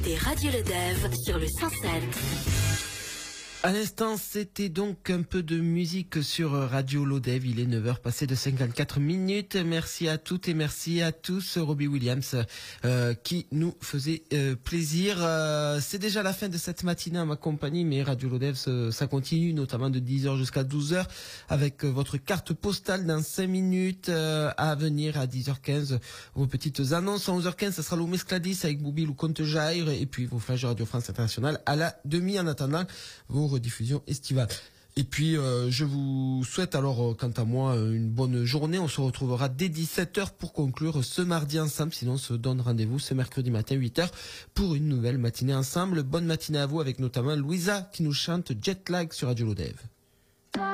Des Radio Le Dev sur le 107. À l'instant, c'était donc un peu de musique sur Radio Lodev. Il est 9h passé de 54 minutes. Merci à toutes et merci à tous. Robbie Williams qui nous faisait plaisir. C'est déjà la fin de cette matinée à ma compagnie, mais Radio Lodev, ça continue, notamment de 10h jusqu'à 12h avec votre carte postale dans 5 minutes à venir à 10h15. Vos petites annonces à 11h15, ça sera l'Oumé Scladis avec Boubil ou Comte Jair et puis vos flashs de Radio France Internationale à la demi en attendant vos rediffusion estivale. Et puis je vous souhaite alors quant à moi une bonne journée. On se retrouvera dès 17h pour conclure ce mardi ensemble. Sinon on se donne rendez-vous ce mercredi matin 8h pour une nouvelle matinée ensemble. Bonne matinée à vous avec notamment Louisa qui nous chante Jet Lag sur Radio Lodev.